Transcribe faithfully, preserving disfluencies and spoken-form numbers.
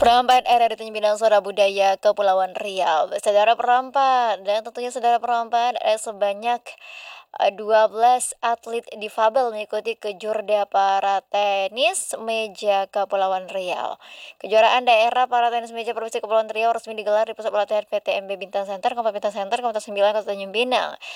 Perampat R R D Tanjung Pinang Suara Budaya Kepulauan Riau. Saudara perampat dan tentunya saudara perampat ada sebanyak eh, dua belas atlet difabel mengikuti kejurda para tenis meja Kepulauan Riau. Kejuaraan daerah para tenis meja Provinsi Kepulauan Riau resmi digelar di Pusat Pelatihan P T M B Bintang Center, Kabupaten Bintang Center, Kabupaten sembilan, Kota Tanjung Pinang.